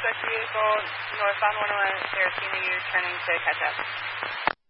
suspect vehicle northbound 101 Sarasina, you're turning to catch up.